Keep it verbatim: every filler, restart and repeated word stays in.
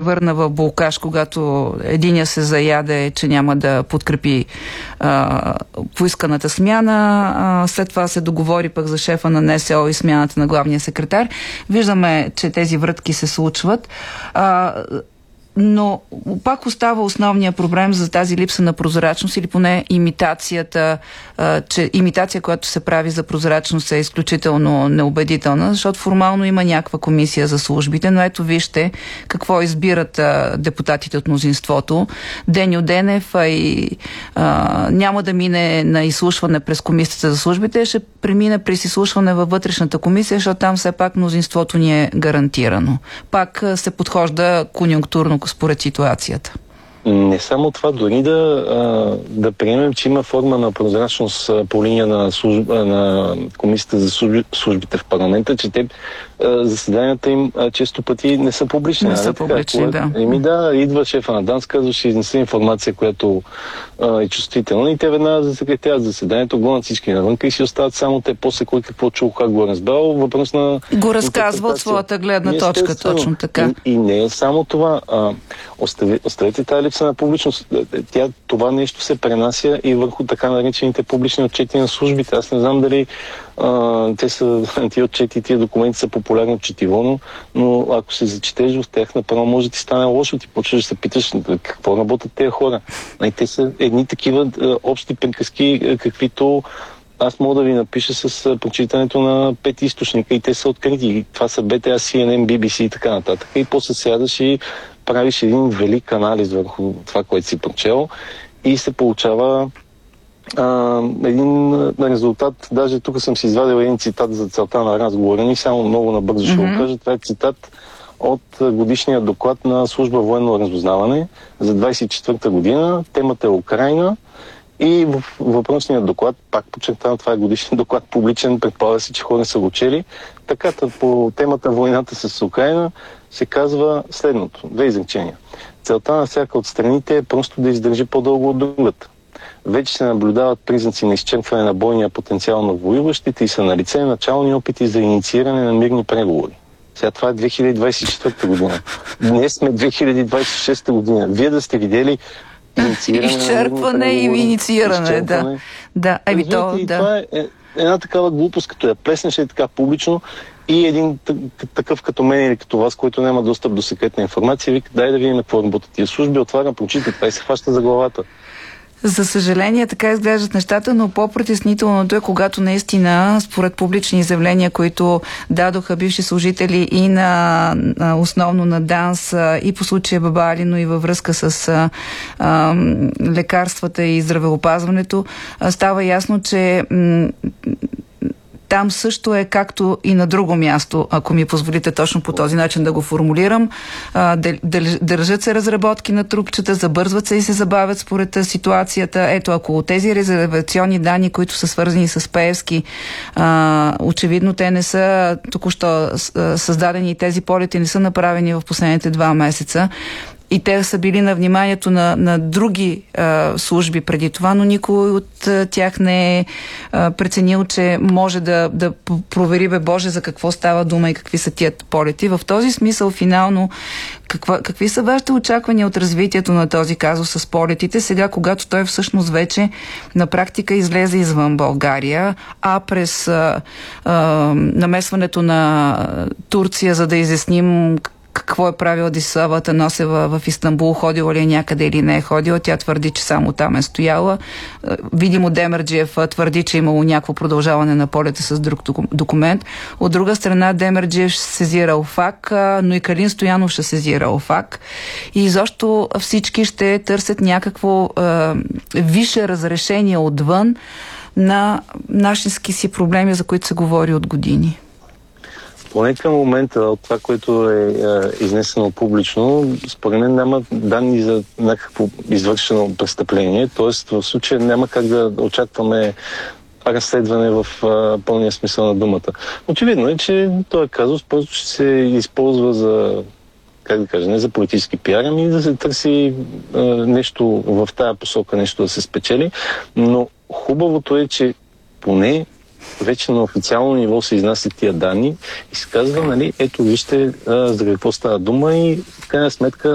превърна в булкаш, когато единия се заяде, че няма да подкрепи а, поисканата смяна. А, след това се договори пък за шефа на НСО и смяната на главния секретар. Виждаме, че тези врътки се случват. А, но пак остава основния проблем за тази липса на прозрачност или поне имитацията, а, че имитация, която се прави за прозрачност е изключително неубедителна, защото формално има някаква комисия за службите, но ето вижте какво избират а, депутатите от мнозинството. Деню Денев а и а, няма да мине на изслушване през комисията за службите, ще премине през изслушване във вътрешната комисия, защото там все пак мнозинството ни е гарантирано. Пак а, се подхожда конюнктурно според ситуацията. Не само това, дори да, да приемем, че има форма на прозрачност по линия на, служба, на Комисията за служби, службите в парламента, че те заседанията им често пъти не са публични. Не са публични, да. Еми да, идва шефа на ДАНС, казва, ще изнесе информация, която а, е чувствителна и те веднага засекретяват заседанието, гонят всички навънка и си остават само те после кой какво чул, как го е разбрал. Въпрос на... Го разказва от своята гледна точка, точно така. И, и не е само това. А, остави, оставете тази липса на публичност. Тя, това нещо се пренася и върху така наречените публични отчети на службите. Аз не знам дали а, те са, тия отчети, тия документи са популярно четиво, но, но ако се зачетеш в тях, направо може да ти стане лошо. Ти почваш да се питаш какво работят тези хора. И те са едни такива а, общи приказки, а, каквито аз мога да ви напиша с прочитането на пет източника и те са открити. Това са Б Т А, Си Ен Ен, Би Би Си и така нататък. И после сядаш и правиш един велик анализ върху това, което си прочел и се получава а, един резултат. Даже тук съм си извадил един цитат за целта на разговора ни, само много набързо ще mm-hmm. го кажа. Това е цитат от годишния доклад на служба военно разузнаване за двадесет и четвърта година. Темата е Украйна. И в въпросния доклад, пак подчертавам, това е годишен доклад, публичен, предполага се, че хора са го чели. Така, по темата войната с Украйна се казва следното. Две изречения. Целта на всяка от страните е просто да издържи по-дълго от другата. Вече се наблюдават признаци на изчерпване на бойния потенциал на воюващите и са налице начални опити за иницииране на мирни преговори. Сега това е две хиляди двадесет и четвърта година. Днес сме две хиляди двадесет и шеста година. Вие да сте видели изчерпване и иницииране, да. Да, еби то, и да. Това е една такава глупост, като я плеснеш и така публично и един такъв като мен или като вас, който няма достъп до секретна информация, вика, дай да видим какво работят тия служби, отварям прочита, това и се хваща за главата. За съжаление, така изглеждат нещата, но по-притеснителното е, когато наистина, според публични изявления, които дадоха бивши служители и на, основно на ДАНС, и по случая Баба-Али, но и във връзка с а, а, лекарствата и здравеопазването, а, става ясно, че м- там също е както и на друго място, ако ми позволите точно по този начин да го формулирам. Държат се разработки на трупчета, забързват се и се забавят според ситуацията. Ето, ако тези резервационни данни, които са свързани с Пеевски, очевидно те не са току-що създадени и тези полети не са направени в последните два месеца, и те са били на вниманието на, на други а, служби преди това, но никой от а, тях не е а, преценил, че може да, да провери, бе Боже, за какво става дума и какви са тия полети. В този смисъл, финално, каква, какви са вашите очаквания от развитието на този казус с полетите, сега, когато той всъщност вече на практика излезе извън България, а през а, а, намесването на Турция, за да изясним какво е правила Десислава Атанасова в Истанбул, ходила ли е някъде или не е ходила. Тя твърди, че само там е стояла. Видимо Демерджиев твърди, че е имало някакво продължаване на полета с друг документ. От друга страна Демерджиев ще сезира ОФАК, но и Калин Стоянов ще сезира ОФАК. И изобщо всички ще търсят някакво е, висше разрешение отвън на нашински си проблеми, за които се говори от години. Поне към момента от това, което е, е изнесено публично, според мен няма данни за някакво извършено престъпление, т.е. в случая няма как да очакваме разследване в а, пълния смисъл на думата. Очевидно е, че този казус просто ще се използва за, как да кажа, не за политически пиар, ами да се търси а, нещо в тая посока, нещо да се спечели, но хубавото е, че поне вече на официално ниво се изнасят тия данни и се казва, нали, ето вижте а, за какво става дума и в крайна сметка